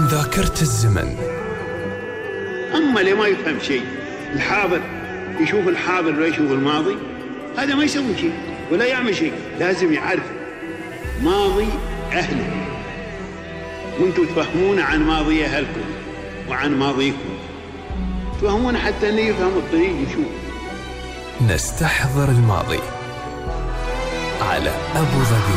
ذاكرة الزمن. أما اللي ما يفهم شيء، الحاضر يشوف الحاضر ولا يشوف الماضي، هذا ما يسوي شيء ولا يعمل شيء. لازم يعرف ماضي أهله، وانتم تفهمون عن ماضي أهلكم وعن ماضيكم، تفهمون حتى أنه يفهم الطريق يشوف. نستحضر الماضي على أبو ظبي.